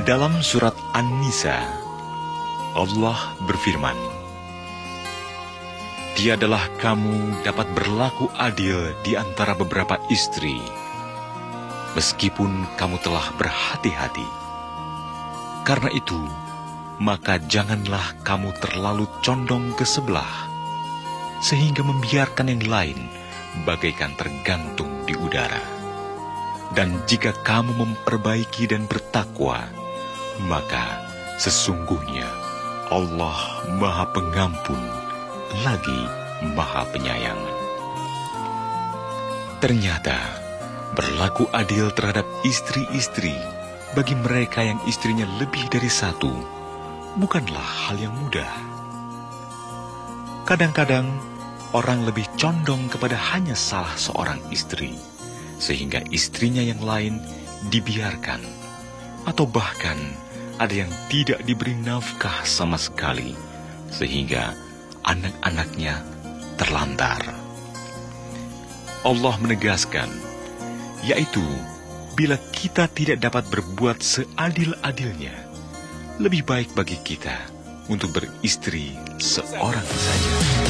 Dalam surat An-Nisa, Allah berfirman, "Tiadalah kamu dapat berlaku adil di antara beberapa istri, meskipun kamu telah berhati-hati. Karena itu, maka janganlah kamu terlalu condong ke sebelah, sehingga membiarkan yang lain bagaikan tergantung di udara. Dan jika kamu memperbaiki dan bertakwa, maka sesungguhnya Allah Maha Pengampun lagi Maha Penyayang." Ternyata berlaku adil terhadap istri-istri bagi mereka yang istrinya lebih dari satu bukanlah hal yang mudah. Kadang-kadang orang lebih condong kepada hanya salah seorang istri, sehingga istrinya yang lain dibiarkan, atau bahkan ada yang tidak diberi nafkah sama sekali, sehingga anak-anaknya terlantar. Allah menegaskan, yaitu bila kita tidak dapat berbuat seadil-adilnya, lebih baik bagi kita untuk beristri seorang saja.